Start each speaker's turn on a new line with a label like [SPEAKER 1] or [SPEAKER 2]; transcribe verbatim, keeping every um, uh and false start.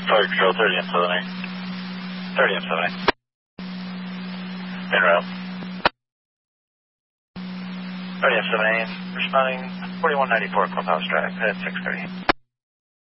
[SPEAKER 1] Fire Control, thirty M seven eight. thirty M seven eight. En route. thirty M seven eight, responding forty-one ninety-four Clubhouse Drive, at six thirty.